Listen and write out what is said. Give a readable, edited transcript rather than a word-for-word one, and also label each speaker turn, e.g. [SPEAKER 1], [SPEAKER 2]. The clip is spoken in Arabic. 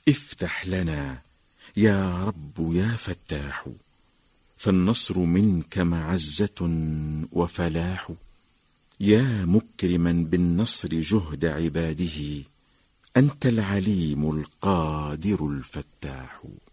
[SPEAKER 1] افتح لنا يا رب يا فتاح، فالنصر منك معزة وفلاح. يا مكرما بالنصر جهد عباده، أنت العليم القادر الفتاح.